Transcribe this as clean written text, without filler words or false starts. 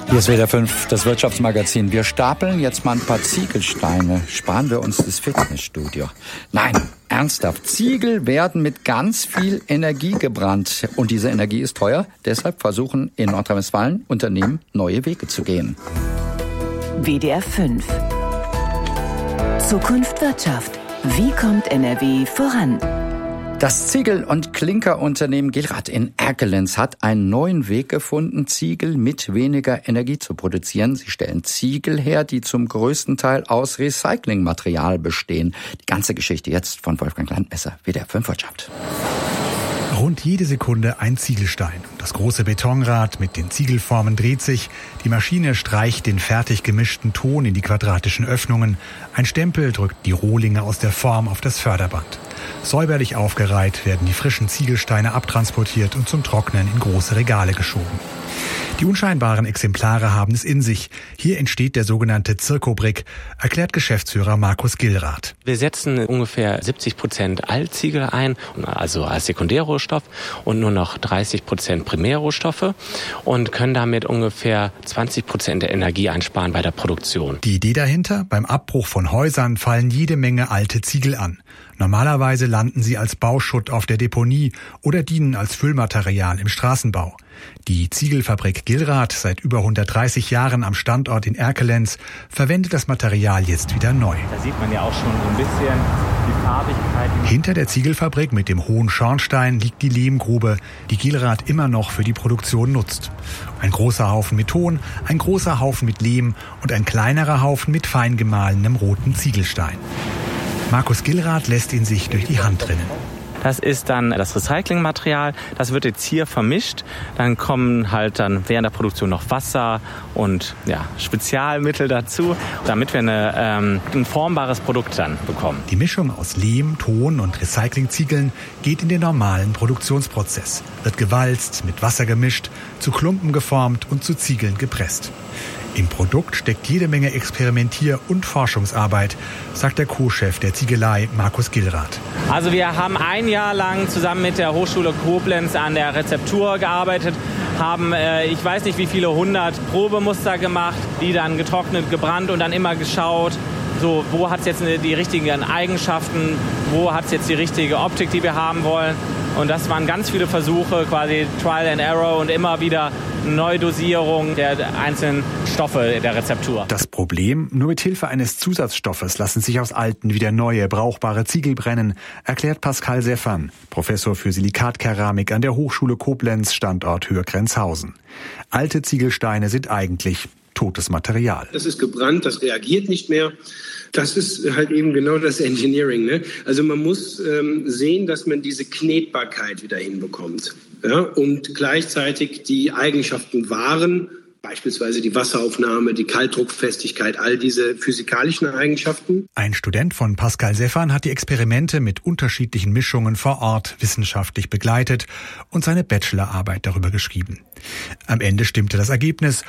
Hier ist WDR 5, das Wirtschaftsmagazin. Wir stapeln jetzt mal ein paar Ziegelsteine. Sparen wir uns das Fitnessstudio. Nein, ernsthaft. Ziegel werden mit ganz viel Energie gebrannt. Und diese Energie ist teuer. Deshalb versuchen in Nordrhein-Westfalen Unternehmen neue Wege zu gehen. WDR 5. Zukunft Wirtschaft. Wie kommt NRW voran? Das Ziegel- und Klinkerunternehmen Gilrad in Erkelenz hat einen neuen Weg gefunden, Ziegel mit weniger Energie zu produzieren. Sie stellen Ziegel her, die zum größten Teil aus Recyclingmaterial bestehen. Die ganze Geschichte jetzt von Wolfgang Landmesser, WDR 5 Wirtschaft. Rund jede Sekunde ein Ziegelstein. Das große Betonrad mit den Ziegelformen dreht sich. Die Maschine streicht den fertig gemischten Ton in die quadratischen Öffnungen. Ein Stempel drückt die Rohlinge aus der Form auf das Förderband. Säuberlich aufgereiht werden die frischen Ziegelsteine abtransportiert und zum Trocknen in große Regale geschoben. Die unscheinbaren Exemplare haben es in sich. Hier entsteht der sogenannte Zirkobrick, erklärt Geschäftsführer Markus Gilrath. Wir setzen ungefähr 70% Altziegel ein, also als Sekundärrohstoff, und nur noch 30% Primärrohstoffe und können damit ungefähr 20% der Energie einsparen bei der Produktion. Die Idee dahinter: beim Abbruch von Häusern fallen jede Menge alte Ziegel an. Normalerweise landen sie als Bauschutt auf der Deponie oder dienen als Füllmaterial im Straßenbau. Die Ziegelfabrik Gilrath, seit über 130 Jahren am Standort in Erkelenz, verwendet das Material jetzt wieder neu. Da sieht man ja auch schon so ein bisschen die Farbigkeit. Hinter der Ziegelfabrik mit dem hohen Schornstein liegt die Lehmgrube, die Gilrath immer noch für die Produktion nutzt. Ein großer Haufen mit Ton, ein großer Haufen mit Lehm und ein kleinerer Haufen mit fein gemahlenem roten Ziegelstein. Markus Gilrath lässt ihn sich durch die Hand rinnen. Das ist dann das Recyclingmaterial. Das wird jetzt hier vermischt. Dann kommen halt dann während der Produktion noch Wasser und Spezialmittel dazu, damit wir ein formbares Produkt dann bekommen. Die Mischung aus Lehm, Ton und Recyclingziegeln geht in den normalen Produktionsprozess. Wird gewalzt, mit Wasser gemischt, zu Klumpen geformt und zu Ziegeln gepresst. Im Produkt steckt jede Menge Experimentier- und Forschungsarbeit, sagt der Co-Chef der Ziegelei Markus Gilrath. Also wir haben ein Jahr lang zusammen mit der Hochschule Koblenz an der Rezeptur gearbeitet, haben ich weiß nicht wie viele 100 Probemuster gemacht, die dann getrocknet, gebrannt und dann immer geschaut, so, wo hat es jetzt die richtigen Eigenschaften, wo hat es jetzt die richtige Optik, die wir haben wollen. Und das waren ganz viele Versuche, quasi Trial and Error und immer wieder Neudosierung der einzelnen Stoffe der Rezeptur. Das Problem: nur mit Hilfe eines Zusatzstoffes lassen sich aus alten wieder neue, brauchbare Ziegel brennen, erklärt Pascal Seffan, Professor für Silikatkeramik an der Hochschule Koblenz, Standort Hürgrenzhausen. Alte Ziegelsteine sind eigentlich totes Material. Das ist gebrannt, das reagiert nicht mehr. Das ist halt eben genau das Engineering, ne? Also man muss sehen, dass man diese Knetbarkeit wieder hinbekommt, ja? Und gleichzeitig die Eigenschaften wahren, beispielsweise die Wasseraufnahme, die Kaltdruckfestigkeit, all diese physikalischen Eigenschaften. Ein Student von Pascal Seffan hat die Experimente mit unterschiedlichen Mischungen vor Ort wissenschaftlich begleitet und seine Bachelorarbeit darüber geschrieben. Am Ende stimmte das Ergebnis